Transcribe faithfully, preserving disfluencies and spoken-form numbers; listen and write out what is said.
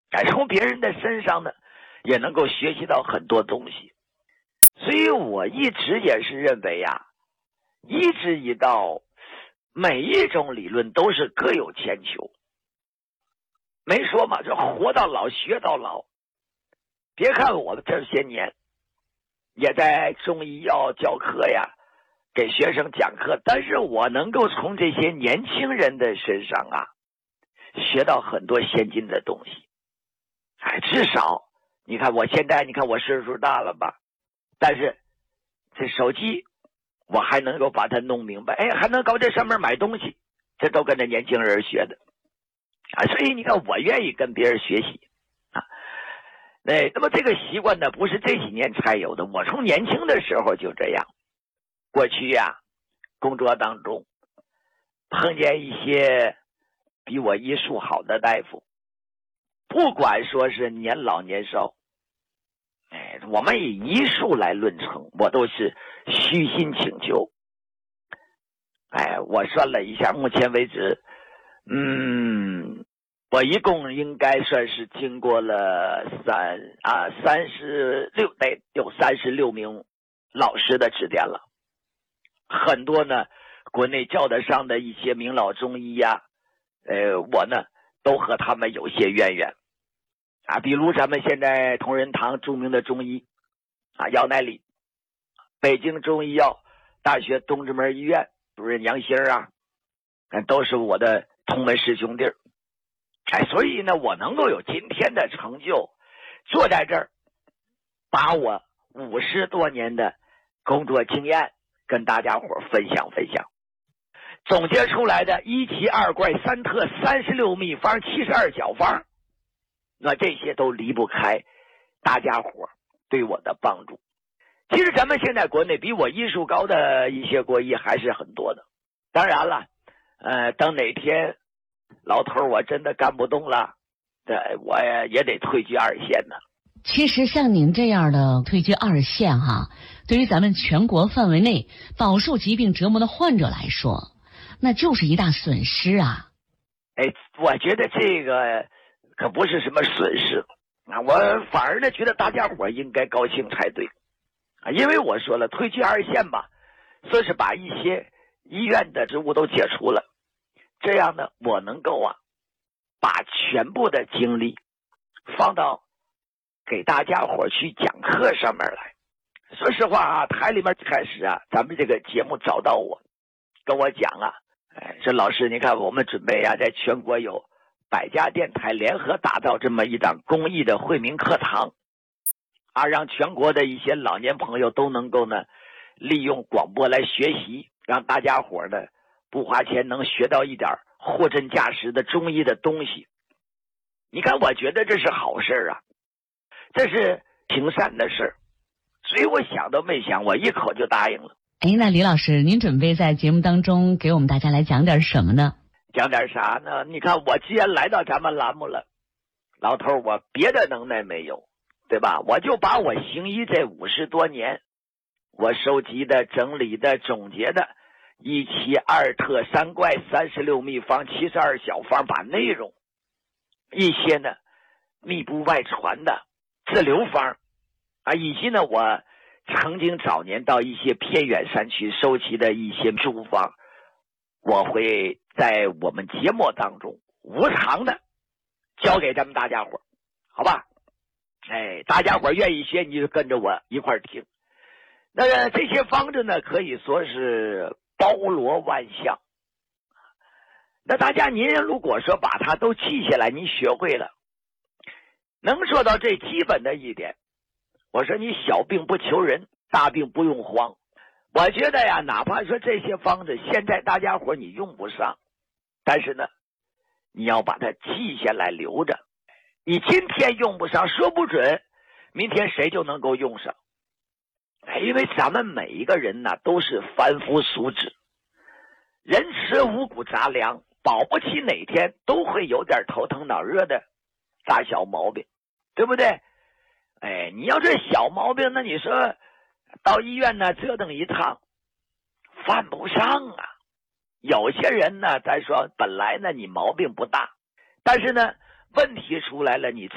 哎，从别人的身上呢，也能够学习到很多东西。所以我一直也是认为呀，一直以到每一种理论都是各有千秋。没说嘛，这活到老学到老。别看我们这些年也在中医药教课呀，给学生讲课，但是我能够从这些年轻人的身上啊，学到很多先进的东西。哎，至少你看我现在，你看我岁数大了吧，但是这手机我还能够把它弄明白，哎，还能搞这上面买东西，这都跟着年轻人学的啊。所以你看我愿意跟别人学习啊。哎，那么这个习惯呢，不是这几年才有的，我从年轻的时候就这样。过去呀，工作当中碰见一些比我医术好的大夫，不管说是年老年少，哎，我们以医术来论称，我都是虚心请求。哎，我算了一下，目前为止，嗯，我一共应该算是经过了三啊三十六，得有三十六名老师的指点了。很多呢，国内叫得上的一些名老中医呀、啊，呃，我呢都和他们有些渊源啊。比如咱们现在同仁堂著名的中医啊，姚乃礼，北京中医药大学东直门医院主任杨兴啊，都是我的同门师兄弟。哎，所以呢，我能够有今天的成就，坐在这儿，把我五十多年的工作经验跟大家伙分享分享，总结出来的一奇二怪三特三十六秘方七十二小方，那这些都离不开大家伙对我的帮助。其实咱们现在国内比我医术高的一些国医还是很多的。当然了，呃，等哪天老头我真的干不动了，对，我也得退居二线呢。 其实像您这样的退居二线哈，对于咱们全国范围内饱受疾病折磨的患者来说，那就是一大损失啊。 哎，我觉得这个可不是什么损失啊，我反而呢觉得大家伙应该高兴才对啊，因为我说了，退居二线吧，说是把一些医院的职务都解除了，这样呢，我能够啊，把全部的精力放到给大家伙去讲课上面来。说实话啊，台里面开始啊，咱们这个节目找到我，跟我讲啊，哎，说老师，你看我们准备啊，在全国有百家电台联合打造这么一档公益的惠民课堂啊，让全国的一些老年朋友都能够呢，利用广播来学习，让大家伙呢不花钱能学到一点货真价实的中医的东西。你看，我觉得这是好事啊，这是挺善的事，所以我想都没想，我一口就答应了。 哎，那李老师，您准备在节目当中给我们大家来讲点什么呢？ 讲点啥呢？你看，我既然来到咱们栏目了，老头我别的能耐没有，对吧？我就把我行医这五十多年，我收集的、整理的、总结的一奇二特三怪三十六秘方七十二小方，把内容一些呢密不外传的自留方啊，以及呢我曾经早年到一些偏远山区收集的一些处方，我会在我们节目当中无偿的教给咱们大家伙，好吧？哎，大家伙愿意学，你就跟着我一块儿听。那个这些方子呢，可以说是包罗万象。那大家您如果说把它都记下来，你学会了，能做到最基本的一点，我说你小病不求人，大病不用慌。我觉得呀，哪怕说这些方子现在大家伙你用不上，但是呢，你要把它记下来留着。你今天用不上，说不准明天谁就能够用上。因为咱们每一个人呢都是凡夫俗子，人吃五谷杂粮，保不齐哪天都会有点头疼脑热的大小毛病，对不对？哎，你要这小毛病，那你说到医院呢折腾一趟犯不上啊。有些人呢，咱说本来呢你毛病不大，但是呢问题出来了，你